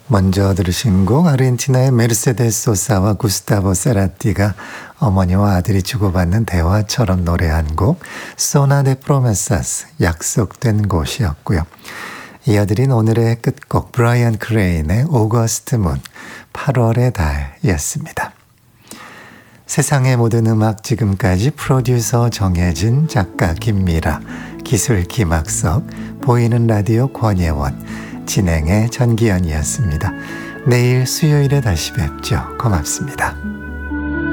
먼저 들으신 곡 아르헨티나의 메르세데스 소사와 구스타보 세라티가 어머니와 아들이 주고받는 대화처럼 노래한 곡 소나 데 프로메사스 약속된 곳이었고요. 이어드린 오늘의 끝곡 브라이언 크레인의 오거스트 문 8월의 달이었습니다. 세상의 모든 음악 지금까지 프로듀서 정혜진, 작가 김미라, 기술 김학석, 보이는 라디오 권예원, 진행의 전기현이었습니다. 내일 수요일에 다시 뵙죠. 고맙습니다.